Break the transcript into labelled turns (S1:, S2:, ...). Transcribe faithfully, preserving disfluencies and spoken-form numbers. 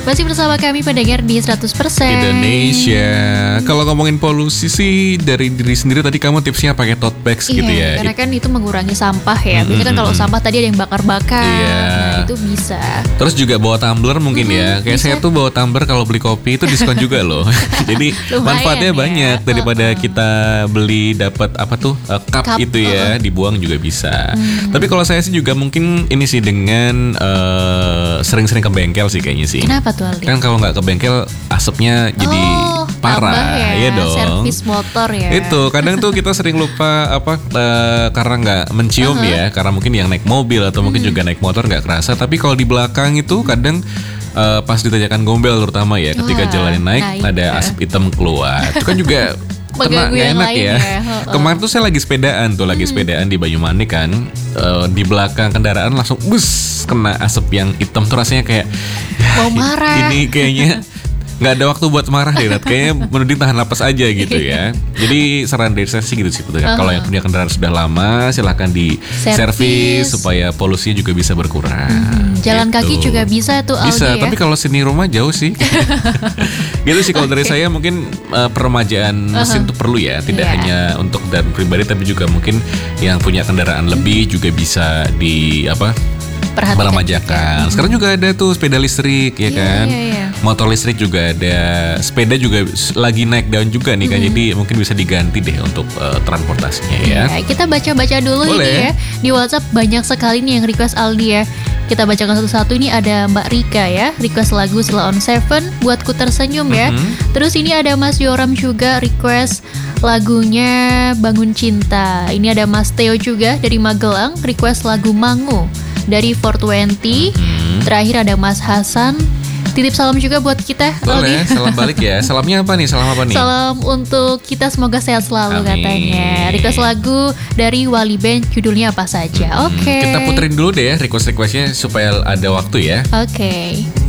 S1: Masih bersama kami pendengar di seratus persen
S2: Indonesia. Kalau ngomongin polusi sih dari diri sendiri, tadi kamu tipsnya pakai tote bags
S1: iya,
S2: gitu ya.
S1: Karena kan itu mengurangi sampah ya. Biasanya kan kalau sampah tadi ada yang bakar-bakar.
S2: Iya.
S1: Nah, itu bisa.
S2: Terus juga bawa tumbler mungkin
S1: Mm-hmm,
S2: ya. Kayak
S1: bisa.
S2: saya tuh bawa tumbler kalau beli kopi itu diskon juga loh. Jadi
S1: Lumayan
S2: manfaatnya
S1: ya.
S2: banyak daripada
S1: Uh-uh.
S2: kita beli dapat apa tuh uh, cup,
S1: Cup,
S2: itu ya,
S1: uh-uh.
S2: dibuang juga bisa.
S1: Hmm.
S2: Tapi kalau saya sih juga mungkin ini sih dengan uh, sering-sering ke bengkel sih kayaknya sih.
S1: Kenapa tuh Aldi?
S2: Kan kalau nggak ke bengkel asapnya jadi
S1: oh,
S2: parah,
S1: tambah ya,
S2: ya dong.
S1: servis motor ya.
S2: Itu kadang tuh kita sering lupa apa uh, karena nggak mencium
S1: Uh-huh.
S2: ya, karena mungkin yang naik mobil atau mungkin juga naik motor nggak kerasa. Tapi kalau di belakang itu kadang uh, pas ditanyakan gombel terutama ya, ketika
S1: Wah,
S2: jalan naik
S1: nah
S2: ada
S1: iya.
S2: asap hitam keluar. Itu kan juga kena
S1: Mengganggu
S2: nggak
S1: yang
S2: enak
S1: lain
S2: ya.
S1: ya, heeh.
S2: Kemarin tuh saya lagi sepedaan tuh, lagi sepedaan di Banyumanik kan, uh, di belakang kendaraan langsung bus kena asap yang hitam tuh rasanya kayak
S1: Mau marah.
S2: ini kayaknya nggak ada waktu buat marah deh, Nat. Kayaknya mending tahan napas aja gitu ya. Jadi saran dari saya sih gitu sih.
S1: Uh-huh.
S2: Kalau yang punya kendaraan sudah lama, silahkan di
S1: Servis.
S2: servis supaya polusinya juga bisa berkurang.
S1: Hmm, jalan
S2: Gitu.
S1: kaki juga bisa tuh Aldi
S2: Bisa,
S1: ya.
S2: tapi kalau sini rumah jauh sih. Gitu sih kalau dari saya mungkin uh, peremajaan mesin tuh perlu ya. Tidak
S1: Iya.
S2: hanya untuk kendaraan pribadi, tapi juga mungkin yang punya kendaraan lebih juga bisa di apa?
S1: Perhatikan
S2: meremajakan. Sekarang juga ada tuh sepeda listrik ya
S1: Iya,
S2: kan.
S1: iya, iya.
S2: Motor listrik juga ada. Sepeda juga lagi naik daun juga nih kan. Jadi mungkin bisa diganti deh untuk uh, transportasinya ya.
S1: Ya, kita baca-baca dulu
S2: Boleh.
S1: ini ya. Di WhatsApp banyak sekali nih yang request Aldi ya. Kita bacakan satu-satu. Ini ada Mbak Rika ya, request lagu Sheila on Seven, Buatku Tersenyum ya.
S2: Mhm.
S1: Terus ini ada Mas Yoram juga request lagunya Bangun Cinta. Ini ada Mas Theo juga dari Magelang request lagu Mangu dari four twenty.
S2: Mhm.
S1: Terakhir ada Mas Hasan. Titip salam juga buat kita
S2: Boleh,
S1: Aldi.
S2: salam balik ya. Salamnya apa nih? Salam apa nih?
S1: Salam untuk kita, semoga sehat selalu.
S2: Amin.
S1: Katanya. Request lagu dari Wali Band, judulnya apa saja?
S2: Hmm,
S1: Oke.
S2: Kita puterin dulu deh ya request-requestnya supaya ada waktu ya.
S1: Oke.